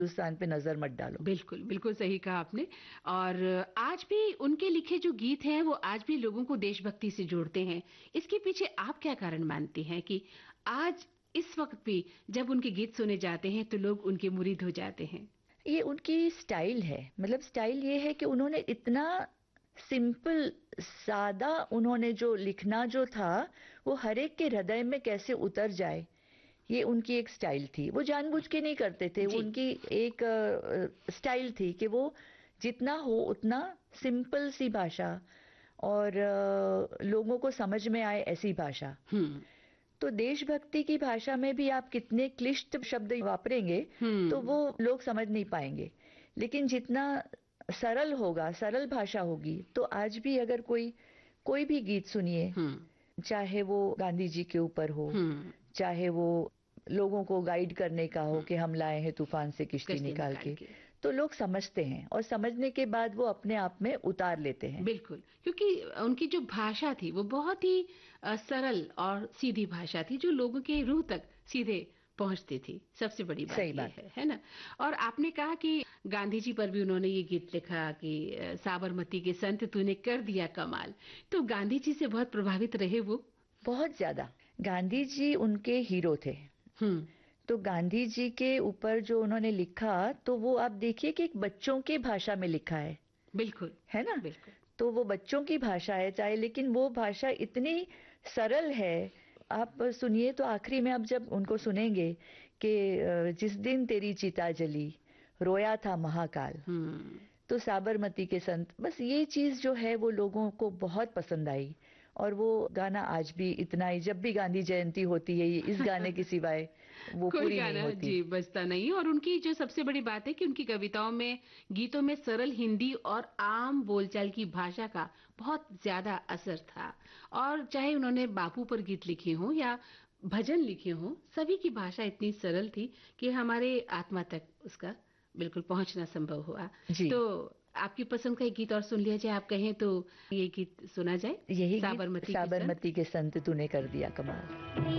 हिंदुस्तान पे नजर मत डालो। बिल्कुल, बिल्कुल सही कहा आपने। और आज भी उनके लिखे जो गीत हैं वो आज भी लोगों को देशभक्ति से जोड़ते हैं। इसके पीछे आप क्या कारण मानती हैं कि आज इस वक्त भी जब उनके गीत सुने जाते हैं तो लोग उनके मुरीद हो जाते हैं? ये उनकी स्टाइल है। मतलब स्टाइल ये है कि उन्होंने इतना सिंपल, सादा, उन्होंने जो लिखना जो था वो हर एक के हृदय में कैसे उतर जाए, ये उनकी एक स्टाइल थी। वो जानबूझ के नहीं करते थे, वो जी। उनकी एक स्टाइल थी कि वो जितना हो उतना सिंपल सी भाषा और लोगों को समझ में आए ऐसी भाषा। हुँ। तो देशभक्ति की भाषा में भी आप कितने क्लिष्ट शब्द वापरेंगे तो वो लोग समझ नहीं पाएंगे। लेकिन जितना सरल होगा, सरल भाषा होगी, तो आज भी अगर कोई कोई भी गीत सुनिए, हुँ। चाहे वो गांधी जी के ऊपर हो, हुँ। चाहे वो लोगों को गाइड करने का हो हुँ। कि हम लाए हैं तूफान से किश्ती कश्ती निकाल निकाल के, के। तो लोग समझते हैं और समझने के बाद वो अपने आप में उतार लेते हैं। बिल्कुल, क्योंकि उनकी जो भाषा थी वो बहुत ही सरल और सीधी भाषा थी जो लोगों के रूह तक सीधे पहुंचती थी। सबसे बड़ी सही बात ये बात। है ना? और आपने कहा कि गांधी जी पर भी उन्होंने ये गीत लिखा कि साबरमती के संत तूने कर दिया कमाल। तो गांधी जी से बहुत प्रभावित रहे वो? बहुत ज्यादा। गांधी जी उनके हीरो थे। हुँ। तो गांधी जी के ऊपर जो उन्होंने लिखा, तो वो आप देखिए कि एक बच्चों की भाषा में लिखा बिल्कुल, है ना? बिल्कुल। तो वो बच्चों की भाषा है चाहे, लेकिन वो भाषा इतनी सरल है। आप सुनिए तो आखिरी में आप जब उनको सुनेंगे कि जिस दिन तेरी चिता जली रोया था महाकाल, हुँ। तो साबरमती के संत, बस ये चीज जो है वो लोगों को बहुत पसंद आई। और वो गाना आज भी इतना ही, जब भी गांधी जयंती होती है, ये इस गाने के सिवाय वो कोई पूरी नहीं गाना होती। जी बजता नहीं। और उनकी जो सबसे बड़ी बात है कि उनकी कविताओं में, गीतों में सरल हिंदी और आम बोलचाल की भाषा का बहुत ज्यादा असर था। और चाहे उन्होंने बापू पर गीत लिखे हों या भजन लिखे हों, सभी की भाषा इतनी सरल थी कि हमारे आत्मा तक उसका बिल्कुल पहुंचना संभव हुआ। जी। तो आपकी पसंद का एक गीत और सुन लिया जाए, आप कहें तो ये गीत सुना जाए, यही गीत, साबरमती के संत। साबरमती के संत तूने कर दिया कमाल।